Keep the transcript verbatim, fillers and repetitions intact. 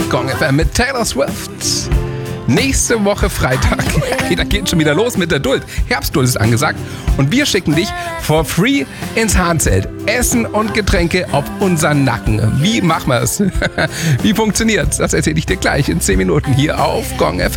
Gong F M mit Taylor Swift. Nächste Woche Freitag, hey, da geht schon wieder los mit der Duld. Herbstduld ist angesagt und wir schicken dich for free ins Hahnzelt. Essen und Getränke auf unseren Nacken. Wie machen wir es? Wie funktioniert's? Das erzähle ich dir gleich in zehn Minuten hier auf Gong F M.